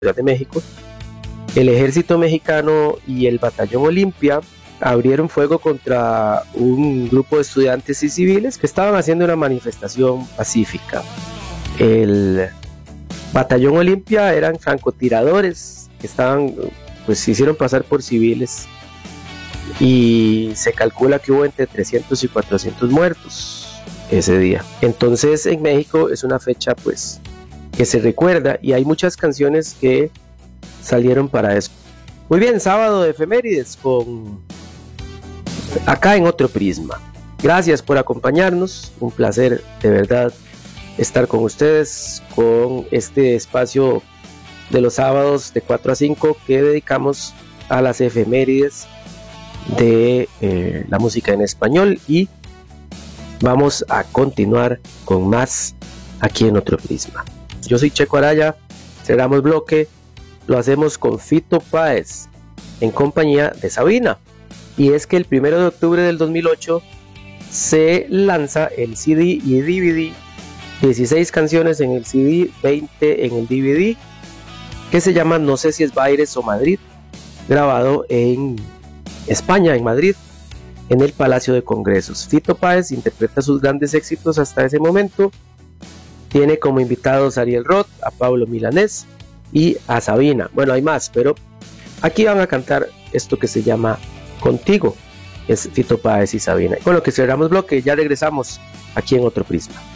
Ciudad de México, el ejército mexicano y el batallón Olimpia abrieron fuego contra un grupo de estudiantes y civiles que estaban haciendo una manifestación pacífica. El batallón Olimpia eran francotiradores que se hicieron pasar por civiles, y se calcula que hubo entre 300 y 400 muertos ese día. Entonces en México es una fecha que se recuerda, y hay muchas canciones que salieron para eso. Muy bien, sábado de efemérides acá en Otro Prisma. Gracias por acompañarnos, un placer de verdad estar con ustedes con este espacio de los sábados de 4 a 5 que dedicamos a las efemérides de la música en español, y vamos a continuar con más aquí en Otro Prisma. Yo soy Checo Araya, cerramos bloque, lo hacemos con Fito Páez en compañía de Sabina, y es que el 1 de octubre del 2008 se lanza el CD y DVD, 16 canciones en el CD, 20 en el DVD, que se llama No sé si es Baires o Madrid, grabado en España, en Madrid, en el Palacio de Congresos. Fito Páez interpreta sus grandes éxitos hasta ese momento. Tiene como invitados a Ariel Roth, a Pablo Milanés y a Sabina. Bueno, hay más, pero aquí van a cantar esto que se llama Contigo. Es Fito Páez y Sabina. Con lo que cerramos bloque, ya regresamos aquí en Otro Prisma.